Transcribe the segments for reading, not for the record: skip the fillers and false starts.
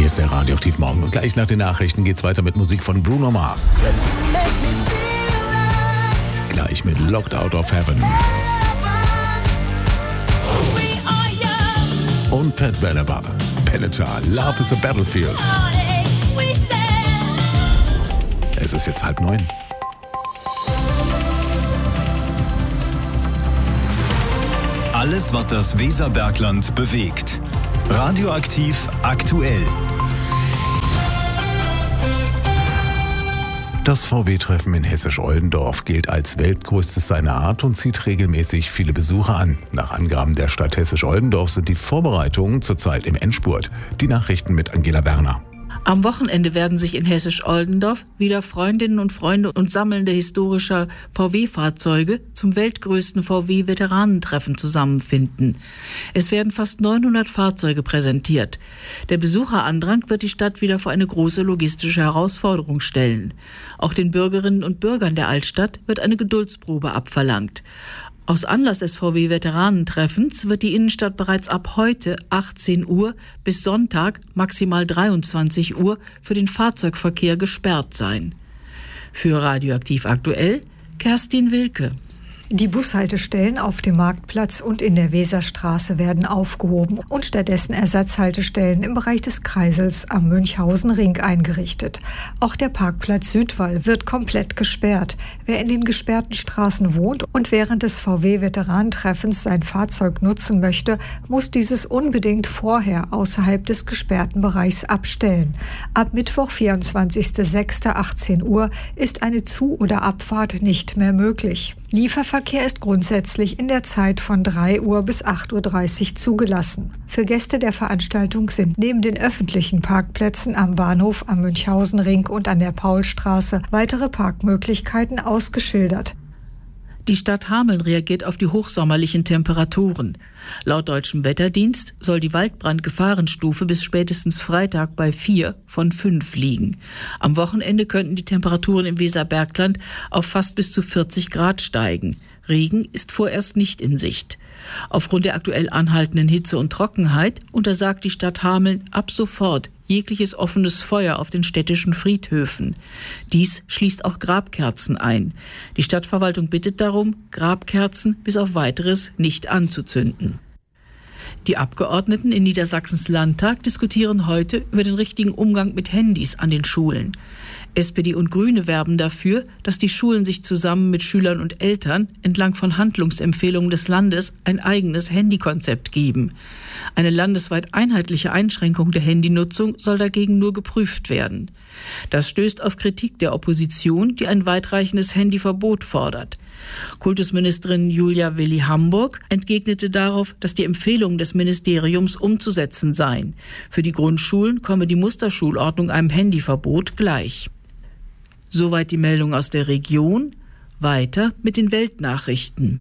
ist der Radioaktiv Morgen und gleich nach den Nachrichten geht's weiter mit Musik von Bruno Mars. Gleich mit Locked Out of Heaven. Und Pat Benatar, Love is a Battlefield. Es ist jetzt 8:30. Alles, was das Weserbergland bewegt. Radioaktiv aktuell. Das VW-Treffen in Hessisch-Oldendorf gilt als weltgrößtes seiner Art und zieht regelmäßig viele Besucher an. Nach Angaben der Stadt Hessisch-Oldendorf sind die Vorbereitungen zurzeit im Endspurt. Die Nachrichten mit Angela Werner. Am Wochenende werden sich in Hessisch-Oldendorf wieder Freundinnen und Freunde und Sammelnde historischer VW-Fahrzeuge zum weltgrößten VW-Veteranentreffen zusammenfinden. Es werden fast 900 Fahrzeuge präsentiert. Der Besucherandrang wird die Stadt wieder vor eine große logistische Herausforderung stellen. Auch den Bürgerinnen und Bürgern der Altstadt wird eine Geduldsprobe abverlangt. Aus Anlass des VW-Veteranentreffens wird die Innenstadt bereits ab heute 18 Uhr bis Sonntag maximal 23 Uhr für den Fahrzeugverkehr gesperrt sein. Für Radioaktiv aktuell, Kerstin Wilke. Die Bushaltestellen auf dem Marktplatz und in der Weserstraße werden aufgehoben und stattdessen Ersatzhaltestellen im Bereich des Kreisels am Münchhausen-Ring eingerichtet. Auch der Parkplatz Südwall wird komplett gesperrt. Wer in den gesperrten Straßen wohnt und während des VW-Veteranentreffens sein Fahrzeug nutzen möchte, muss dieses unbedingt vorher außerhalb des gesperrten Bereichs abstellen. Ab Mittwoch, 24.06. 18 Uhr ist eine Zu- oder Abfahrt nicht mehr möglich. Lieferverkehr ist grundsätzlich in der Zeit von 3 Uhr bis 8.30 Uhr zugelassen. Für Gäste der Veranstaltung sind neben den öffentlichen Parkplätzen am Bahnhof, am Münchhausenring und an der Paulstraße weitere Parkmöglichkeiten ausgeschildert. Die Stadt Hameln reagiert auf die hochsommerlichen Temperaturen. Laut Deutschem Wetterdienst soll die Waldbrandgefahrenstufe bis spätestens Freitag bei 4 von 5 liegen. Am Wochenende könnten die Temperaturen im Weserbergland auf fast bis zu 40 Grad steigen. Regen ist vorerst nicht in Sicht. Aufgrund der aktuell anhaltenden Hitze und Trockenheit untersagt die Stadt Hameln ab sofort jegliches offenes Feuer auf den städtischen Friedhöfen. Dies schließt auch Grabkerzen ein. Die Stadtverwaltung bittet darum, Grabkerzen bis auf Weiteres nicht anzuzünden. Die Abgeordneten in Niedersachsens Landtag diskutieren heute über den richtigen Umgang mit Handys an den Schulen. SPD und Grüne werben dafür, dass die Schulen sich zusammen mit Schülern und Eltern entlang von Handlungsempfehlungen des Landes ein eigenes Handykonzept geben. Eine landesweit einheitliche Einschränkung der Handynutzung soll dagegen nur geprüft werden. Das stößt auf Kritik der Opposition, die ein weitreichendes Handyverbot fordert. Kultusministerin Julia Willi-Hamburg entgegnete darauf, dass die Empfehlungen des Ministeriums umzusetzen seien. Für die Grundschulen komme die Musterschulordnung einem Handyverbot gleich. Soweit die Meldung aus der Region. Weiter mit den Weltnachrichten.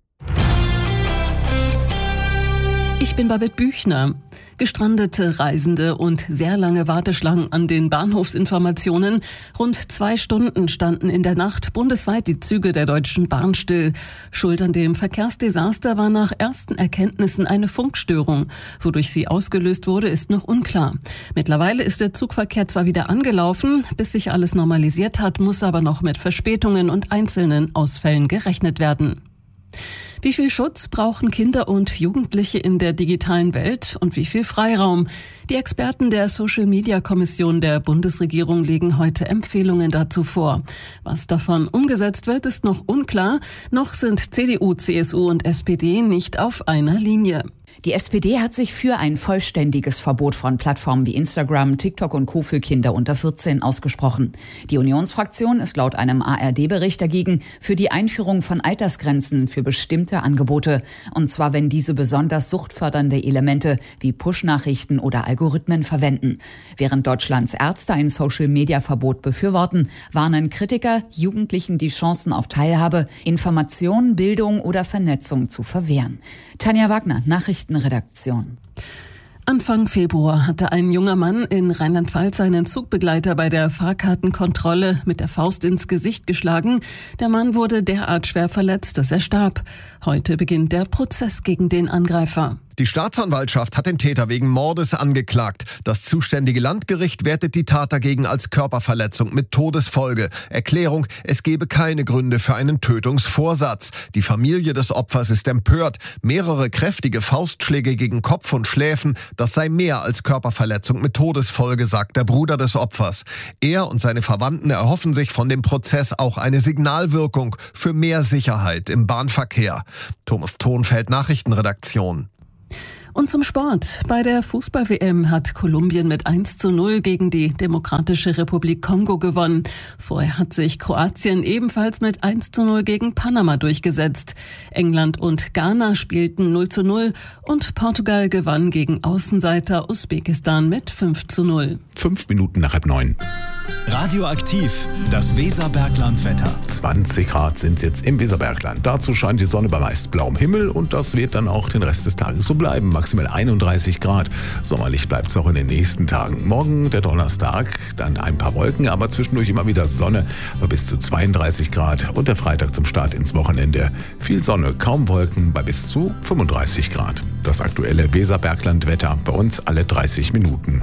Ich bin Babette Büchner. Gestrandete Reisende und sehr lange Warteschlangen an den Bahnhofsinformationen. Rund 2 Stunden standen in der Nacht bundesweit die Züge der Deutschen Bahn still. Schuld an dem Verkehrsdesaster war nach ersten Erkenntnissen eine Funkstörung. Wodurch sie ausgelöst wurde, ist noch unklar. Mittlerweile ist der Zugverkehr zwar wieder angelaufen, bis sich alles normalisiert hat, muss aber noch mit Verspätungen und einzelnen Ausfällen gerechnet werden. Wie viel Schutz brauchen Kinder und Jugendliche in der digitalen Welt und wie viel Freiraum? Die Experten der Social-Media-Kommission der Bundesregierung legen heute Empfehlungen dazu vor. Was davon umgesetzt wird, ist noch unklar. Noch sind CDU, CSU und SPD nicht auf einer Linie. Die SPD hat sich für ein vollständiges Verbot von Plattformen wie Instagram, TikTok und Co. für Kinder unter 14 ausgesprochen. Die Unionsfraktion ist laut einem ARD-Bericht dagegen für die Einführung von Altersgrenzen für bestimmte Angebote. Und zwar, wenn diese besonders suchtfördernde Elemente wie Push-Nachrichten oder Algorithmen verwenden. Während Deutschlands Ärzte ein Social-Media-Verbot befürworten, warnen Kritiker, Jugendlichen die Chancen auf Teilhabe, Information, Bildung oder Vernetzung zu verwehren. Tanja Wagner, Nachrichtenredaktion. Anfang Februar hatte ein junger Mann in Rheinland-Pfalz seinen Zugbegleiter bei der Fahrkartenkontrolle mit der Faust ins Gesicht geschlagen. Der Mann wurde derart schwer verletzt, dass er starb. Heute beginnt der Prozess gegen den Angreifer. Die Staatsanwaltschaft hat den Täter wegen Mordes angeklagt. Das zuständige Landgericht wertet die Tat dagegen als Körperverletzung mit Todesfolge. Erklärung: Es gebe keine Gründe für einen Tötungsvorsatz. Die Familie des Opfers ist empört. Mehrere kräftige Faustschläge gegen Kopf und Schläfen, das sei mehr als Körperverletzung mit Todesfolge, sagt der Bruder des Opfers. Er und seine Verwandten erhoffen sich von dem Prozess auch eine Signalwirkung für mehr Sicherheit im Bahnverkehr. Thomas Thonfeld, Nachrichtenredaktion. Und zum Sport. Bei der Fußball-WM hat Kolumbien mit 1:0 gegen die Demokratische Republik Kongo gewonnen. Vorher hat sich Kroatien ebenfalls mit 1:0 gegen Panama durchgesetzt. England und Ghana spielten 0:0 und Portugal gewann gegen Außenseiter Usbekistan mit 5:0. 5 Minuten nach 8:30. Radioaktiv, das Weserbergland-Wetter. 20 Grad sind es jetzt im Weserbergland. Dazu scheint die Sonne bei meist blauem Himmel und das wird dann auch den Rest des Tages so bleiben. Maximal 31 Grad. Sommerlich bleibt es auch in den nächsten Tagen. Morgen der Donnerstag, dann ein paar Wolken, aber zwischendurch immer wieder Sonne bei bis zu 32 Grad. Und der Freitag zum Start ins Wochenende. Viel Sonne, kaum Wolken bei bis zu 35 Grad. Das aktuelle Weserbergland-Wetter bei uns alle 30 Minuten.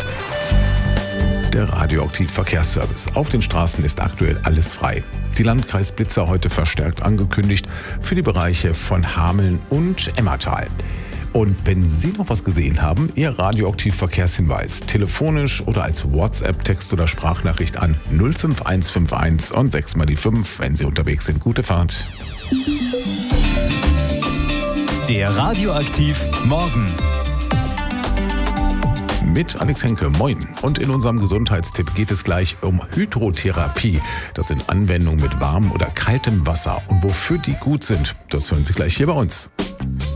Der Radioaktiv-Verkehrsservice. Auf den Straßen ist aktuell alles frei. Die Landkreisblitzer heute verstärkt angekündigt für die Bereiche von Hameln und Emmertal. Und wenn Sie noch was gesehen haben, Ihr Radioaktiv-Verkehrshinweis telefonisch oder als WhatsApp, Text oder Sprachnachricht an 05151 und 6 mal die 5, wenn Sie unterwegs sind. Gute Fahrt. Der Radioaktiv Morgen. Mit Alex Henke, moin. Und in unserem Gesundheitstipp geht es gleich um Hydrotherapie. Das sind Anwendungen mit warmem oder kaltem Wasser. Und wofür die gut sind, das hören Sie gleich hier bei uns.